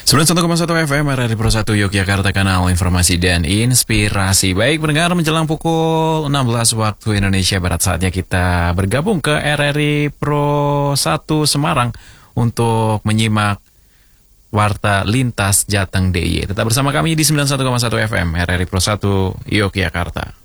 91,1 FM RRI Pro 1 Yogyakarta, kanal informasi dan inspirasi. Baik pendengar, menjelang pukul 16 waktu Indonesia Barat, saatnya kita bergabung ke RRI Pro 1 Semarang untuk menyimak Warta Lintas Jateng DIY. Tetap bersama kami di 91,1 FM RRI Pro 1 Yogyakarta.